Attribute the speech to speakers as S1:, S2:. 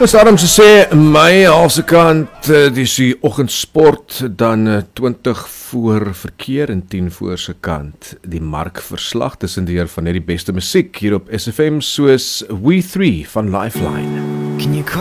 S1: Dis Adam se sê, my halfse kant, dis die oggendsport, dan 20 voor verkeer en 10 voor se kant. Die markverslag tussen die van net die beste musiek hier op SFM, soos We 3 van Lifeline.
S2: Can you call